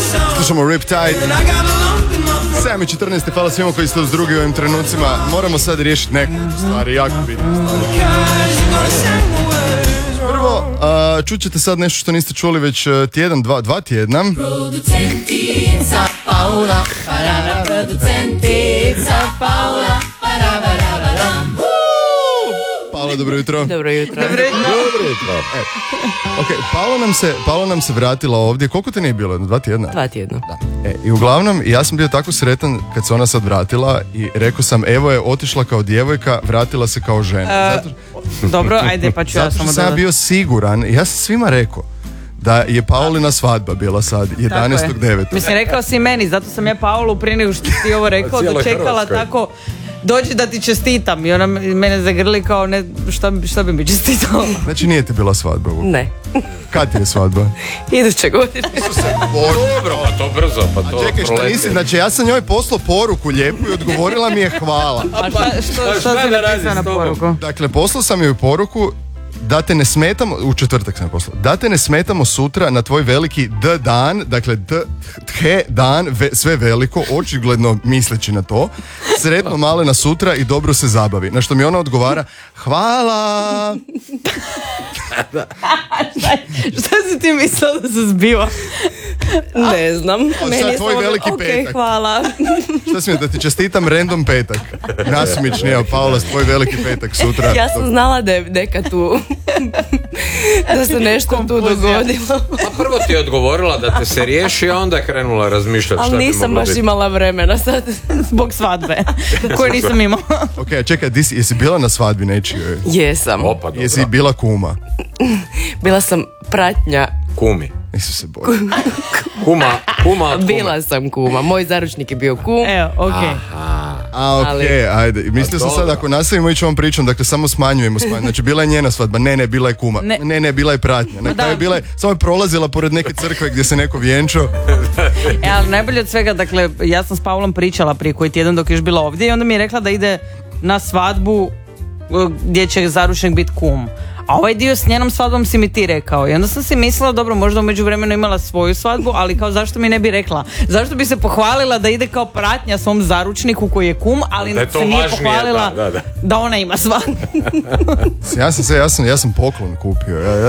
Slušamo Riptide. 7:14, hvala svima koji ste uz drugi u ovim trenucima. Moramo sad riješiti neku stvari, jako bitne stvari. Prvo, čućete sad nešto što niste čuli već tjedan, dva tjedna. Producentica Paula, producentica Paula, Paula, dobro jutro. Dobro jutro. Ok, Paula nam se vratila ovdje. Koliko te nije bilo? 2 tjedna? 2 tjedna. Da. I uglavnom, ja sam bio tako sretan kad se ona sad vratila i rekao sam, evo je otišla kao djevojka, vratila se kao žena. Dobro, ajde, pa ću ja Zato samo što sam ja bio siguran, ja sam svima rekao da je Paulina svadba bila sad 11.9. Mislim, rekao si meni, zato sam ja Paulu prije nego što ti ovo rekao dočekala tako, dođi da ti čestitam, i ona mene zagrli kao ne, šta bi mi čestitala. Znači nije ti bila svadba? Ne. Kad ti je svadba? Iduće godine. Dobro, pa to brzo, pa to čekaj, što nisi, znači ja sam njoj poslao poruku lijepu i odgovorila mi je hvala. A što si napisao na poruku? Dakle, poslao sam joj poruku da te ne smetamo, u četvrtak sam poslao, da te ne smetamo sutra na tvoj veliki dan, dakle dan, sve veliko, očigledno misleći na to, sretno Malena sutra i dobro se zabavi. Na što mi ona odgovara, hvala. Šta si ti mislila da se zbiva? Ne znam. Sad tvoj veliki petak. Hvala. Šta si mi da ti čestitam random petak? Nasumični, evo Paula, tvoj veliki petak sutra. Ja sam znala da je neka tu, da se nešto tu dogodilo. A prvo ti je odgovorila da te se riješi, a onda je krenula razmišljati šta bi moglo biti. Ali nisam baš imala vremena sad. Zbog svadbe, koju nisam imala. Ok, čekaj, jesi bila na svadbi nečijoj? Jesam. Opa, dobro. Jesi bila kuma? Bila sam pratnja. Kumi. Isuse Bože. Kuma od kuma. Bila sam kuma. Moj zaručnik je bio kum. Evo, okej. A okej, ajde. Mislio sam sad ako nastavimo ići ovom pričom, dakle samo smanjujemo. Znači bila je njena svadba, ne, bila je kuma. Ne, bila je pratnja. Na kraju bila je, samo je prolazila pored neke crkve gdje se neko vjenčao. Ali najbolje od svega, dakle, ja sam s Paulom pričala prije koji tjedan dok je još bila ovdje i onda mi je rekla da ide na svadbu gdje će zaručnik biti kum. A ovaj dio s njenom svadbom si mi ti rekao. I onda sam si mislila, dobro, možda u međuvremenu imala svoju svadbu, ali kao zašto mi ne bi rekla? Zašto bi se pohvalila da ide kao pratnja svom zaručniku koji je kum, ali se nije pohvalila da ona ima svadbu. Ja sam poklon kupio.